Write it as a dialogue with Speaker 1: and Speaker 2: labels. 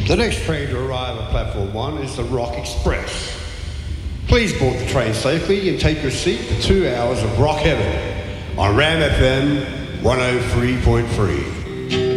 Speaker 1: The next train to arrive at Platform 1 is the Rock Express. Please board the train safely and take your seat for 2 hours of rock heaven on Ram FM 103.3.